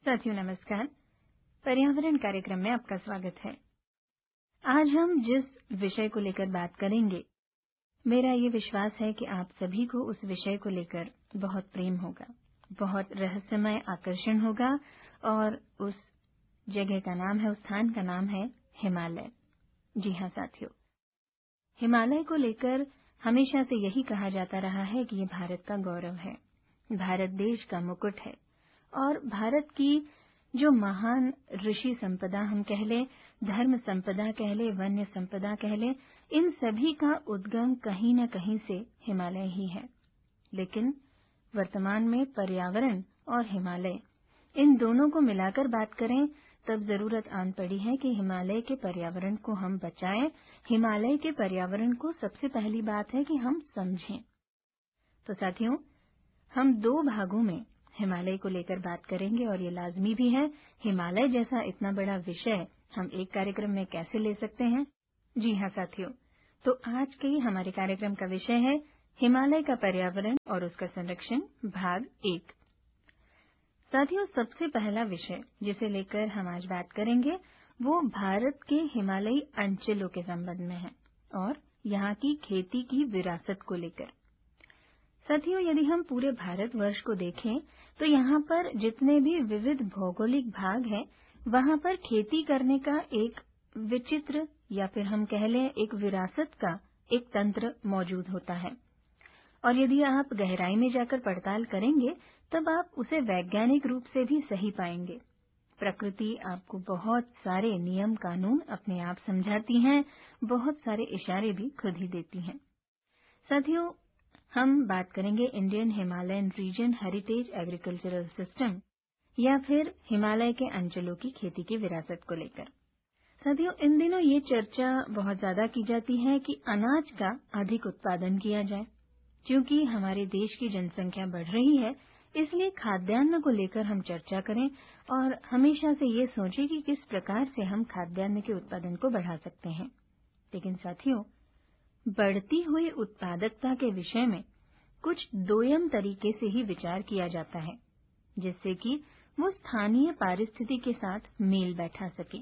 साथियों नमस्कार। पर्यावरण कार्यक्रम में आपका स्वागत है। आज हम जिस विषय को लेकर बात करेंगे, मेरा ये विश्वास है कि आप सभी को उस विषय को लेकर बहुत प्रेम होगा, बहुत रहस्यमय आकर्षण होगा और उस जगह का नाम है, उस स्थान का नाम है हिमालय। जी हाँ साथियों, हिमालय को लेकर हमेशा से यही कहा जाता रहा है कि ये भारत का गौरव है, भारत देश का मुकुट है और भारत की जो महान ऋषि संपदा हम कह लें, धर्म संपदा कह लें, वन्य संपदा कह लें, इन सभी का उद्गम कहीं न कहीं से हिमालय ही है। लेकिन वर्तमान में पर्यावरण और हिमालय, इन दोनों को मिलाकर बात करें तब जरूरत आन पड़ी है कि हिमालय के पर्यावरण को हम बचाएं। हिमालय के पर्यावरण को सबसे पहली बात है कि हम समझें। तो साथियों, हम दो भागों में हिमालय को लेकर बात करेंगे और ये लाजमी भी है। हिमालय जैसा इतना बड़ा विषय हम एक कार्यक्रम में कैसे ले सकते हैं? जी हाँ साथियों, तो आज के हमारे कार्यक्रम का विषय है हिमालय का पर्यावरण और उसका संरक्षण, भाग 1। साथियों, सबसे पहला विषय जिसे लेकर हम आज बात करेंगे वो भारत के हिमालयी अंचलों के संबंध में है और यहाँ की खेती की विरासत को लेकर। साथियों, यदि हम पूरे भारतवर्ष को देखें तो यहाँ पर जितने भी विविध भौगोलिक भाग हैं, वहाँ पर खेती करने का एक विचित्र या फिर हम कह लें एक विरासत का एक तंत्र मौजूद होता है। और यदि आप गहराई में जाकर पड़ताल करेंगे तब आप उसे वैज्ञानिक रूप से भी सही पाएंगे। प्रकृति आपको बहुत सारे नियम कानून अपने आप समझाती हैं, बहुत सारे इशारे भी खुद ही देती हैं। साथियों, हम बात करेंगे Indian Himalayan reason heritage agricultural system या फिर हिमालय के अंचलों की खेती की विरासत को लेकर। साथियों, इन दिनों ये चर्चा बहुत ज्यादा की जाती है कि अनाज का अधिक उत्पादन किया जाए। क्योंकि हमारे देश की जनसंख्या बढ़ रही है, इसलिए खाद्यान्न को लेकर हम चर्चा करें और हमेशा से ये सोचें कि किस प्रकार से हम खाद्यान्न के उत्पादन को बढ़ा सकते हैं। लेकिन साथियों, बढ़ती हुई उत्पादकता के विषय में कुछ दोयम तरीके से ही विचार किया जाता है, जिससे कि वो स्थानीय पारिस्थिति के साथ मेल बैठा सके।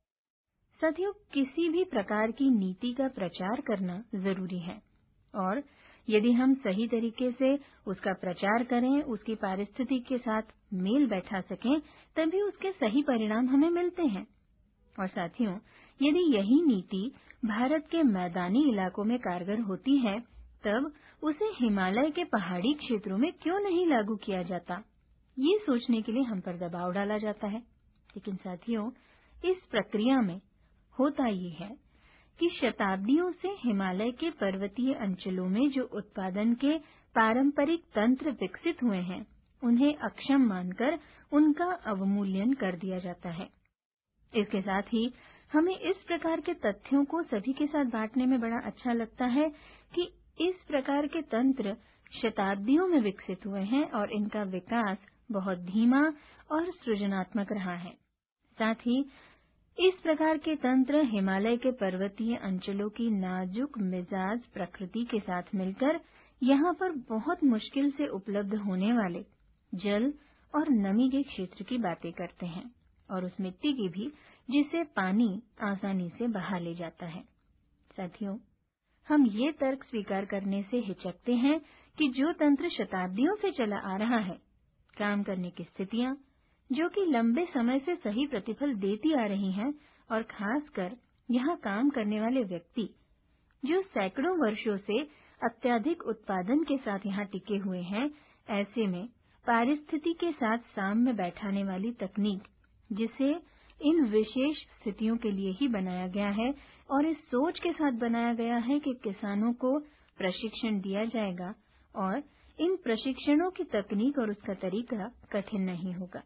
साथियों, किसी भी प्रकार की नीति का प्रचार करना जरूरी है और यदि हम सही तरीके से उसका प्रचार करें, उसकी पारिस्थिति के साथ मेल बैठा सकें, तभी उसके सही परिणाम हमें मिलते हैं। और साथियों, यदि यही नीति भारत के मैदानी इलाकों में कारगर होती है, तब उसे हिमालय के पहाड़ी क्षेत्रों में क्यों नहीं लागू किया जाता? ये सोचने के लिए हम पर दबाव डाला जाता है। लेकिन साथियों, इस प्रक्रिया में होता ये है कि शताब्दियों से हिमालय के पर्वतीय अंचलों में जो उत्पादन के पारंपरिक तंत्र विकसित हुए हैं, उन्हें अक्षम मानकर उनका अवमूल्यन कर दिया जाता है। इसके साथ ही हमें इस प्रकार के तथ्यों को सभी के साथ बांटने में बड़ा अच्छा लगता है कि इस प्रकार के तंत्र शताब्दियों में विकसित हुए हैं और इनका विकास बहुत धीमा और सृजनात्मक रहा है। साथ ही इस प्रकार के तंत्र हिमालय के पर्वतीय अंचलों की नाजुक मिजाज प्रकृति के साथ मिलकर यहाँ पर बहुत मुश्किल से उपलब्ध होने वाले जल और नमी के क्षेत्र की बातें करते हैं और उस मिट्टी की भी जिसे पानी आसानी से बहा ले जाता है। साथियों, हम ये तर्क स्वीकार करने से हिचकते हैं कि जो तंत्र शताब्दियों से चला आ रहा है, काम करने की स्थितियां जो कि लंबे समय से सही प्रतिफल देती आ रही हैं और खासकर यहाँ काम करने वाले व्यक्ति जो सैकड़ों वर्षों से अत्यधिक उत्पादन के साथ यहाँ टिके हुए हैं, ऐसे में पारिस्थिति के साथ साम्य बैठाने वाली तकनीक, जिसे इन विशेष स्थितियों के लिए ही बनाया गया है और इस सोच के साथ बनाया गया है कि किसानों को प्रशिक्षण दिया जाएगा और इन प्रशिक्षणों की तकनीक और उसका तरीका कठिन नहीं होगा।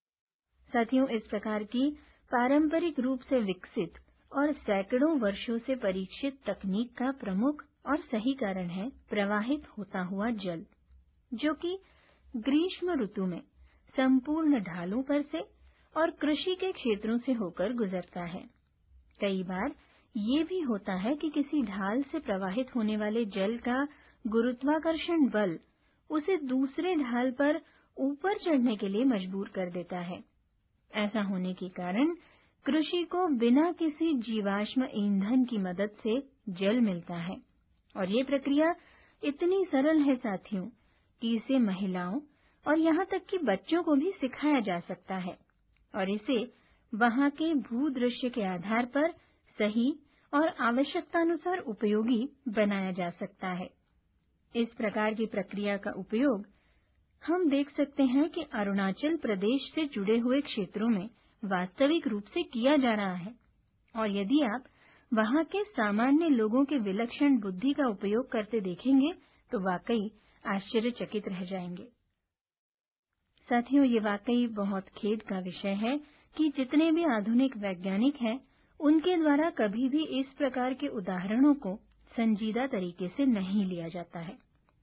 साथियों, इस प्रकार की पारंपरिक रूप से विकसित और सैकड़ों वर्षों से परीक्षित तकनीक का प्रमुख और सही कारण है प्रवाहित होता हुआ जल, जो कि ग्रीष्म ऋतु में संपूर्ण ढालों पर से और कृषि के क्षेत्रों से होकर गुजरता है। कई बार ये भी होता है कि किसी ढाल से प्रवाहित होने वाले जल का गुरुत्वाकर्षण बल उसे दूसरे ढाल पर ऊपर चढ़ने के लिए मजबूर कर देता है, ऐसा होने के कारण कृषि को बिना किसी जीवाश्म ईंधन की मदद से जल मिलता है और ये प्रक्रिया इतनी सरल है साथियों कि इसे महिलाओं और यहाँ तक कि बच्चों को भी सिखाया जा सकता है और इसे वहाँ के भूदृश्य के आधार पर सही और आवश्यकतानुसार उपयोगी बनाया जा सकता है। इस प्रकार की प्रक्रिया का उपयोग हम देख सकते हैं कि अरुणाचल प्रदेश से जुड़े हुए क्षेत्रों में वास्तविक रूप से किया जा रहा है और यदि आप वहाँ के सामान्य लोगों के विलक्षण बुद्धि का उपयोग करते देखेंगे तो वाकई आश्चर्यचकित रह जाएंगे। साथियों, ये वाकई बहुत खेद का विषय है कि जितने भी आधुनिक वैज्ञानिक हैं, उनके द्वारा कभी भी इस प्रकार के उदाहरणों को संजीदा तरीके से नहीं लिया जाता है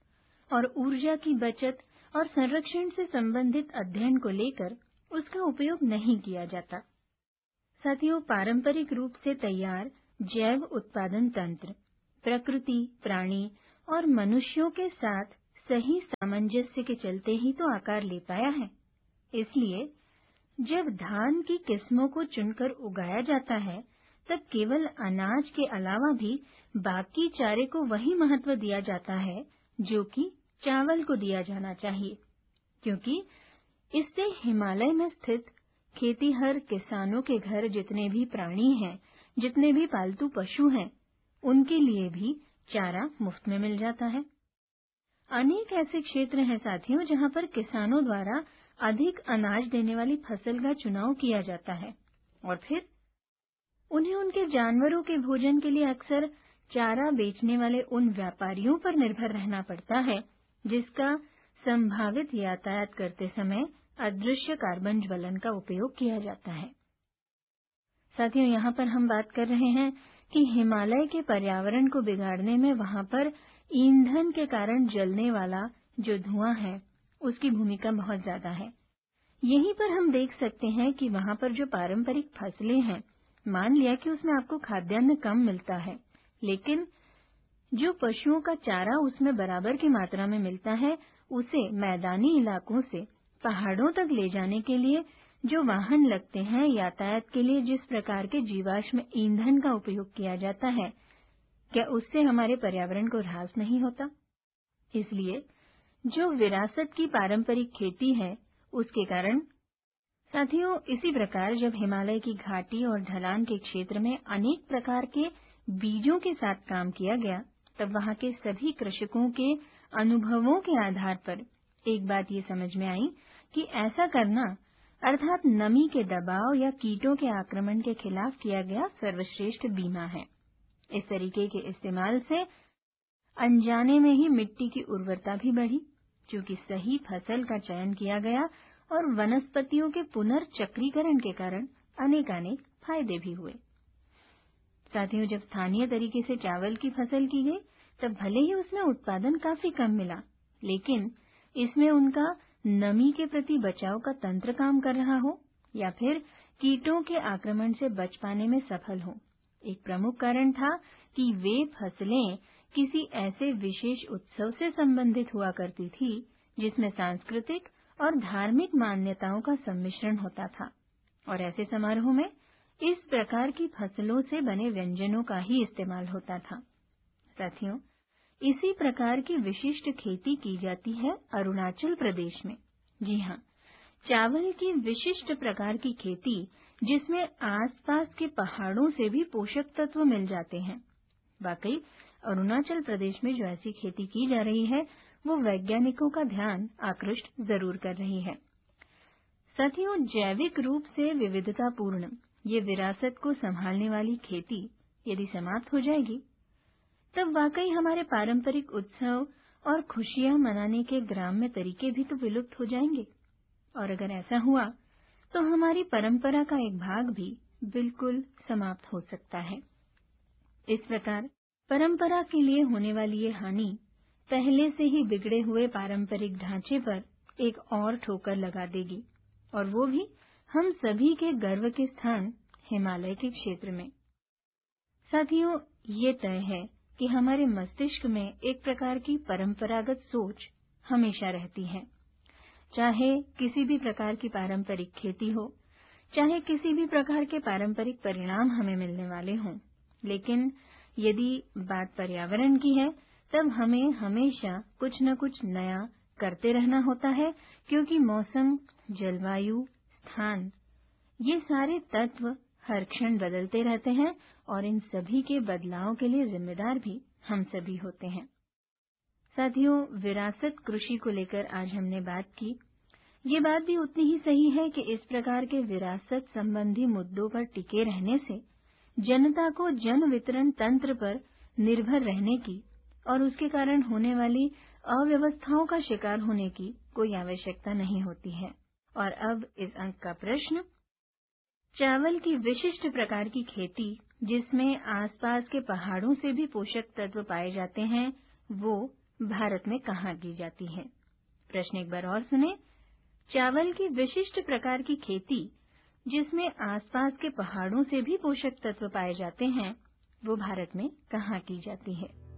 और ऊर्जा की बचत और संरक्षण से संबंधित अध्ययन को लेकर उसका उपयोग नहीं किया जाता। साथियों, पारंपरिक रूप से तैयार जैव उत्पादन तंत्र प्रकृति, प्राणी और मनुष्यों के साथ सही सामंजस्य के चलते ही तो आकार ले पाया है। इसलिए जब धान की किस्मों को चुनकर उगाया जाता है, तब केवल अनाज के अलावा भी बाकी चारे को वही महत्व दिया जाता है जो कि चावल को दिया जाना चाहिए, क्योंकि इससे हिमालय में स्थित खेतीहर किसानों के घर जितने भी प्राणी हैं, जितने भी पालतू पशु हैं, उनके लिए भी चारा मुफ्त में मिल जाता है। अनेक ऐसे क्षेत्र हैं साथियों जहां पर किसानों द्वारा अधिक अनाज देने वाली फसल का चुनाव किया जाता है और फिर उन्हें उनके जानवरों के भोजन के लिए अक्सर चारा बेचने वाले उन व्यापारियों पर निर्भर रहना पड़ता है जिसका संभावित यातायात करते समय अदृश्य कार्बन ज्वलन का उपयोग किया जाता है। साथियों, यहाँ पर हम बात कर रहे हैं कि हिमालय के पर्यावरण को बिगाड़ने में वहाँ पर ईंधन के कारण जलने वाला जो धुआं है, उसकी भूमिका बहुत ज्यादा है। यहीं पर हम देख सकते हैं कि वहाँ पर जो पारंपरिक फसलें हैं, मान लिया कि उसमें आपको खाद्यान्न कम मिलता है, लेकिन जो पशुओं का चारा उसमें बराबर की मात्रा में मिलता है, उसे मैदानी इलाकों से पहाड़ों तक ले जाने के लिए जो वाहन लगते हैं, यातायात के लिए जिस प्रकार के जीवाश्म ईंधन का उपयोग किया जाता है, क्या उससे हमारे पर्यावरण को ह्रास नहीं होता? इसलिए जो विरासत की पारंपरिक खेती है, उसके कारण साथियों, इसी प्रकार जब हिमालय की घाटी और ढलान के क्षेत्र में अनेक प्रकार के बीजों के साथ काम किया गया, तब वहाँ के सभी कृषकों के अनुभवों के आधार पर एक बात ये समझ में आई कि ऐसा करना अर्थात नमी के दबाव या कीटों के आक्रमण के खिलाफ किया गया सर्वश्रेष्ठ बीमा है। इस तरीके के इस्तेमाल से अनजाने में ही मिट्टी की उर्वरता भी बढ़ी, क्योंकि सही फसल का चयन किया गया और वनस्पतियों के पुनर्चक्रीकरण के कारण अनेकानेक फायदे भी हुए। साथियों, जब स्थानीय तरीके से चावल की फसल की गई, तब भले ही उसमें उत्पादन काफी कम मिला, लेकिन इसमें उनका नमी के प्रति बचाव का तंत्र काम कर रहा हो या फिर कीटों के आक्रमण से बच पाने में सफल हो। एक प्रमुख कारण था कि वे फसलें किसी ऐसे विशेष उत्सव से संबंधित हुआ करती थी जिसमें सांस्कृतिक और धार्मिक मान्यताओं का सम्मिश्रण होता था और ऐसे समारोह में इस प्रकार की फसलों से बने व्यंजनों का ही इस्तेमाल होता था। साथियों, इसी प्रकार की विशिष्ट खेती की जाती है अरुणाचल प्रदेश में। जी हाँ, चावल की विशिष्ट प्रकार की खेती जिसमें आसपास के पहाड़ों से भी पोषक तत्व मिल जाते हैं। वाकई अरुणाचल प्रदेश में जो ऐसी खेती की जा रही है, वो वैज्ञानिकों का ध्यान आकृष्ट जरूर कर रही है। साथियों, जैविक रूप से विविधतापूर्ण ये विरासत को संभालने वाली खेती यदि समाप्त हो जाएगी, तब वाकई हमारे पारंपरिक उत्सव और खुशियां मनाने के ग्राम्य तरीके भी तो विलुप्त हो जाएंगे। और अगर ऐसा हुआ तो हमारी परंपरा का एक भाग भी बिल्कुल समाप्त हो सकता है। इस प्रकार परंपरा के लिए होने वाली ये हानि पहले से ही बिगड़े हुए पारंपरिक ढांचे पर एक और ठोकर लगा देगी, और वो भी हम सभी के गर्व के स्थान हिमालय के क्षेत्र में। साथियों, ये तय है कि हमारे मस्तिष्क में एक प्रकार की परंपरागत सोच हमेशा रहती है, चाहे किसी भी प्रकार की पारंपरिक खेती हो, चाहे किसी भी प्रकार के पारंपरिक परिणाम हमें मिलने वाले हों। लेकिन यदि बात पर्यावरण की है, तब हमें हमेशा कुछ न कुछ नया करते रहना होता है, क्योंकि मौसम, जलवायु, स्थान, ये सारे तत्व हर क्षण बदलते रहते हैं और इन सभी के बदलाव के लिए जिम्मेदार भी हम सभी होते हैं। साथियों, विरासत कृषि को लेकर आज हमने बात की। ये बात भी उतनी ही सही है कि इस प्रकार के विरासत संबंधी मुद्दों पर टिके रहने से जनता को जन वितरण तंत्र पर निर्भर रहने की और उसके कारण होने वाली अव्यवस्थाओं का शिकार होने की कोई आवश्यकता नहीं होती है। और अब इस अंक का प्रश्न, चावल की विशिष्ट प्रकार की खेती जिसमें आसपास के पहाड़ों से भी पोषक तत्व पाए जाते हैं, वो भारत में कहाँ की जाती है? प्रश्न एक बार और सुने। चावल की विशिष्ट प्रकार की खेती जिसमें आसपास के पहाड़ों से भी पोषक तत्व पाए जाते हैं, वो भारत में कहाँ की जाती है?